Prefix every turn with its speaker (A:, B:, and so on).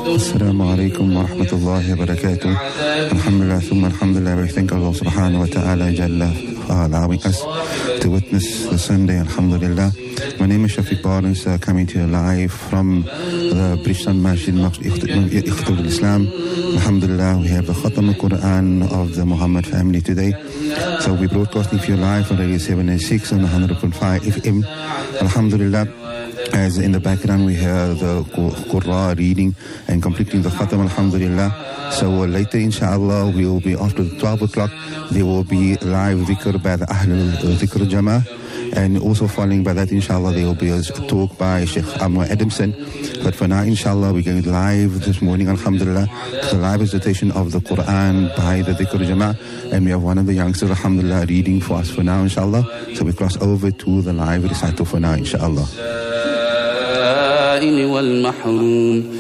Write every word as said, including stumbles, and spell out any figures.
A: Assalamu alaikum wa rahmatullahi wa barakatuh. Alhamdulillah, thumma alhamdulillah. We thank Allah subhanahu wa ta'ala jalla for allowing us to witness the Sunday, alhamdulillah. My name is Shafiq Barnes, uh, coming to you live from the Bridgestone Masjid, Ikhtul Islam. Alhamdulillah, we have the Khatam al-Quran of the Muhammad family today. So we're broadcasting for you live on Radio seven eighty-six and one hundred point five F M. Alhamdulillah. As in the background we hear the Qur'an reading and completing the Khatam, alhamdulillah. So uh, later inshallah we will be after twelve o'clock, there will be live dhikr by the Ahlul Dhikr Jama'ah. And also following by that, inshallah, there will be a talk by Sheikh Amr Adamson. But for now, inshallah, we're going live this morning, alhamdulillah, to the live recitation of the Quran by the Dhikr Jama'ah. And we have one of the youngsters, alhamdulillah, reading for us for now, inshallah. So we cross over to the live recital for now, inshallah.